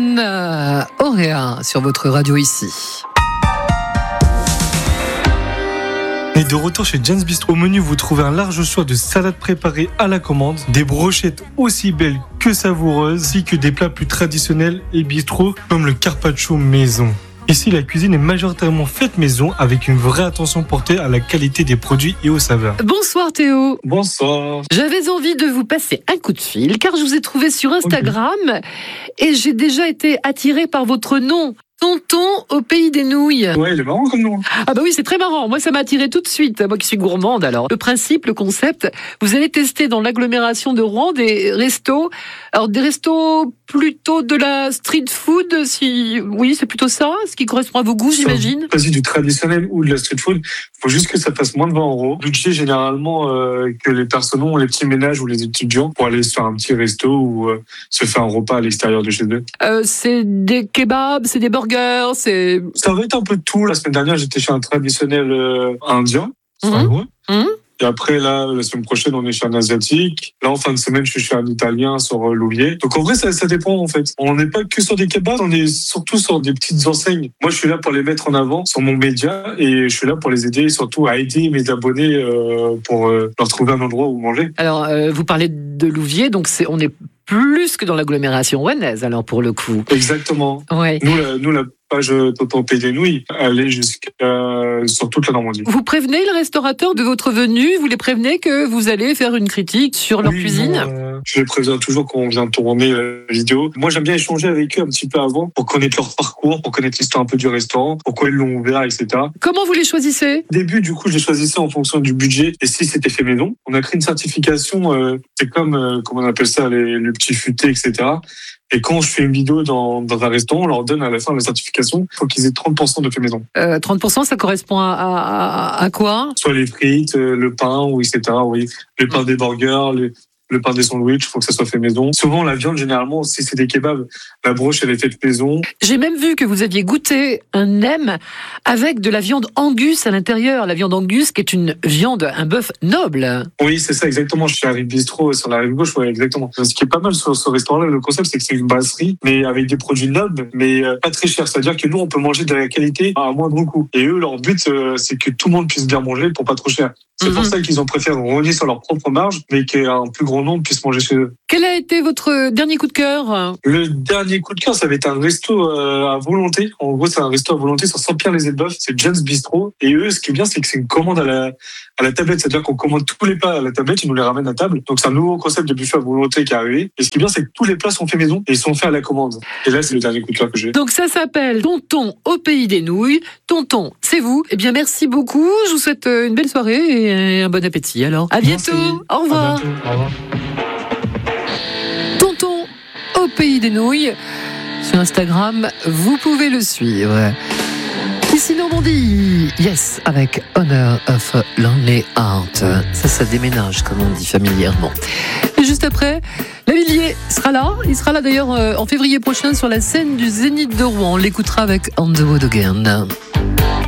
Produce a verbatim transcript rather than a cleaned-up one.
Vodougan, euh, Auréa, sur votre radio ici. Et de retour chez Jen's Bistro, au menu, vous trouvez un large choix de salades préparées à la commande, des brochettes aussi belles que savoureuses, ainsi que des plats plus traditionnels et bistrot, comme le carpaccio maison. Ici, la cuisine est majoritairement faite maison, avec une vraie attention portée à la qualité des produits et aux saveurs. Bonsoir Théo. Bonsoir. J'avais envie de vous passer un coup de fil, car je vous ai trouvé sur Instagram, okay. Et j'ai déjà été attirée par votre nom. Tonton au pays des nouilles. Ouais, il est marrant comme nom. Ah bah oui, c'est très marrant. Moi, ça m'a attiré tout de suite. Moi qui suis gourmande, alors. Le principe, le concept, vous allez tester dans l'agglomération de Rouen des restos. Alors, des restos plutôt de la street food, si, oui, c'est plutôt ça, ce qui correspond à vos goûts, j'imagine. Vas-y, du traditionnel ou de la street food. Il faut juste que ça fasse moins de vingt euros. Budget, généralement, euh, que les personnes ont, les petits ménages ou les étudiants, pour aller se faire un petit resto ou euh, se faire un repas à l'extérieur de chez eux. Euh, c'est des kebabs, c'est des burgers, c'est... Ça va être un peu de tout. La semaine dernière, j'étais chez un traditionnel euh, indien. C'est mmh. un gros. Mmh. Et après, là, la semaine prochaine, on est chez un asiatique. Là, en fin de semaine, je suis chez un italien sur Louviers. Donc, en vrai, ça, ça dépend, en fait. On n'est pas que sur des kebabs, on est surtout sur des petites enseignes. Moi, je suis là pour les mettre en avant sur mon média et je suis là pour les aider, surtout à aider mes abonnés euh, pour euh, leur trouver un endroit où manger. Alors, euh, vous parlez de Louviers, donc c'est, on est plus que dans l'agglomération rouennaise, alors, pour le coup. Exactement. Ouais. Nous, la, nous, la page Tonton au pays des nouilles, elle est jusqu'à, sur toute la Normandie. Vous prévenez le restaurateur de votre venue, vous les prévenez que vous allez faire une critique sur leur oui, cuisine non, euh, je les préviens toujours quand on vient tourner la vidéo. Moi, j'aime bien échanger avec eux un petit peu avant pour connaître leur parcours, pour connaître l'histoire un peu du restaurant, pourquoi ils l'ont ouvert, et cetera. Comment vous les choisissez ? Au début, du coup, je les choisissais en fonction du budget et si c'était fait maison. On a créé une certification, euh, c'est comme, euh, comment on appelle ça, les, les petits futés, et cetera. Et quand je fais une vidéo dans, dans un restaurant, on leur donne à la fin la certification, il faut qu'ils aient trente pour cent de fait maison. Euh, trente pour cent, ça correspond à, à, à quoi ? Soit les frites, le pain, ou et cetera. Oui, le pain des burgers, les... le pain des sandwichs, il faut que ça soit fait maison. Souvent, la viande, généralement, si c'est des kebabs, la broche, elle est faite maison. J'ai même vu que vous aviez goûté un nem avec de la viande Angus à l'intérieur. La viande Angus, qui est une viande, un bœuf noble. Oui, c'est ça, exactement. Je suis à Rive Bistro, sur la rive gauche, oui, exactement. Ce qui est pas mal sur ce restaurant-là, le concept, c'est que c'est une brasserie, mais avec des produits nobles, mais pas très chers. C'est-à-dire que nous, on peut manger de la qualité à moindre coût. Et eux, leur but, c'est que tout le monde puisse bien manger pour pas trop cher. C'est mm-hmm. pour ça qu'ils ont préféré rogner sur leur propre marge, mais qu'un plus grand nombre puisse manger chez eux. Quel a été votre dernier coup de cœur ? Le dernier coup de cœur, ça va être un resto à volonté. En gros, c'est un resto à volonté sur Saint-Pierre-les-Elbeuf. C'est Jen's Bistro. Et eux, ce qui est bien, c'est que c'est une commande à la, à la tablette. C'est-à-dire qu'on commande tous les plats à la tablette, ils nous les ramènent à table. Donc, c'est un nouveau concept de buffet à volonté qui est arrivé. Et ce qui est bien, c'est que tous les plats sont faits maison et ils sont faits à la commande. Et là, c'est le dernier coup de cœur que j'ai. Donc, ça s'appelle Tonton au pays des nouilles. Tonton, c'est vous. Eh bien, merci beaucoup. Je vous souhaite une belle soirée et un bon appétit. Alors, à bientôt. Merci. Au revoir. À bientôt. Au revoir. Tonton au pays des nouilles. Sur Instagram, vous pouvez le suivre. Ici Normandie, yes, avec Honor of Lonely Heart. Ça, ça déménage, comme on dit familièrement. Et juste après, Lavilliers sera là. Il sera là d'ailleurs en février prochain sur la scène du Zénith de Rouen. On l'écoutera avec On the Road Again.